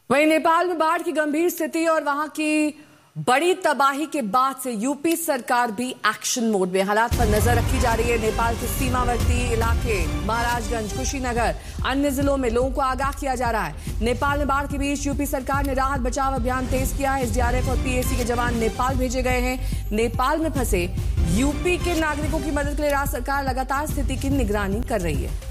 वहीं नेपाल में बाढ़ की गंभीर स्थिति और वहां की बड़ी तबाही के बाद से यूपी सरकार भी एक्शन मोड में। हालात पर नजर रखी जा रही है। नेपाल के सीमावर्ती इलाके महाराजगंज, कुशीनगर, अन्य जिलों में लोगों को आगाह किया जा रहा है। नेपाल में बाढ़ के बीच यूपी सरकार ने राहत बचाव अभियान तेज किया है। एसडीआरएफ और पीएसी के जवान नेपाल भेजे गए हैं। नेपाल में फंसे यूपी के नागरिकों की मदद के लिए राज्य सरकार लगातार स्थिति की निगरानी कर रही है।